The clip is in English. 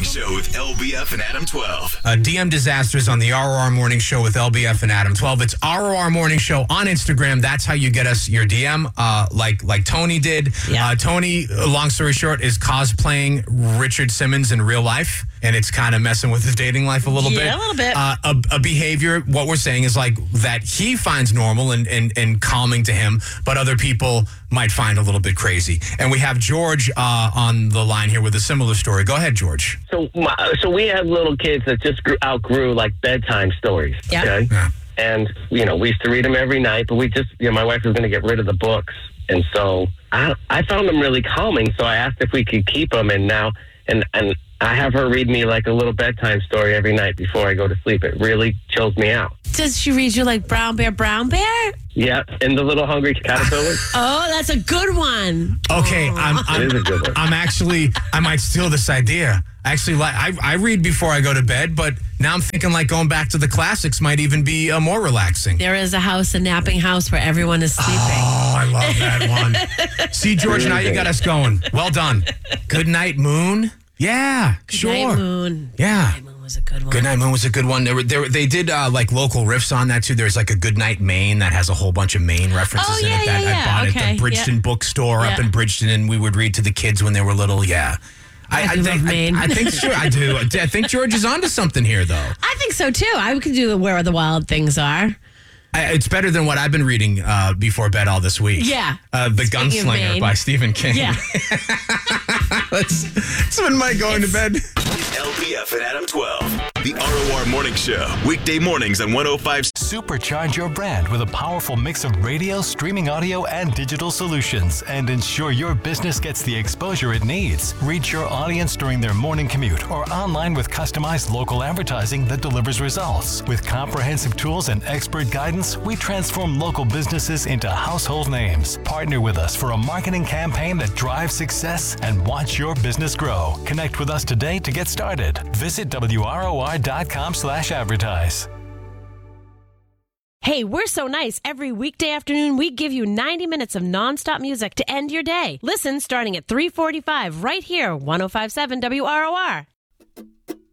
Show with LBF and Adam 12. DM disasters on the ROR Morning Show with LBF and Adam 12. It's ROR Morning Show on Instagram. That's how you get us your DM, like Tony did. Yeah. Tony, long story short, is cosplaying Richard Simmons in real life, and it's kind of messing with his dating life a little bit. Yeah, a little bit. A behavior, what we're saying is like that he finds normal and calming to him, but other people might find a little bit crazy. And we have George on the line here with a similar story. Go ahead, George. So we have little kids that just outgrew like bedtime stories. Yeah. Okay? Yeah. And, we used to read them every night, but we just, my wife was going to get rid of the books. And so I found them really calming. So I asked if we could keep them. And now, and I have her read me like a little bedtime story every night before I go to sleep. It really chills me out. Does she read you like Brown Bear, Brown Bear? Yeah. And the little hungry caterpillar. Oh, that's a good one. Okay, It is a good one. I might steal this idea. Actually, I read before I go to bed, but now I'm thinking like going back to the classics might even be more relaxing. There is a napping house where everyone is sleeping. Oh, I love that one. See, George, now you got us going. Well done. Good Night Moon. Yeah, sure. Good Night Moon. Yeah. Good Night Moon was a good one. Good Night Moon was a good one. They did like local riffs on that too. There's like a Good Night Maine that has a whole bunch of Maine references in it that I bought at the Bridgeton bookstore up in Bridgeton, and we would read to the kids when they were little. Yeah. I think sure I do. I think George is onto something here, though. I think so too. I could do the Where the Wild Things Are. It's better than what I've been reading before bed all this week. Yeah. The Gunslinger by Stephen King. Yeah. That's when Mike going to bed. LBF and Adam 12. The ROR Morning Show. Weekday mornings on 105. Supercharge your brand with a powerful mix of radio, streaming audio, and digital solutions, and ensure your business gets the exposure it needs. Reach your audience during their morning commute or online with customized local advertising that delivers results. With comprehensive tools and expert guidance, we transform local businesses into household names. Partner with us for a marketing campaign that drives success and watch your business grow. Connect with us today to get started. Visit WROR.com/advertise. Hey, we're so nice. Every weekday afternoon, we give you 90 minutes of nonstop music to end your day. Listen starting at 3:45 right here, 105.7 WROR.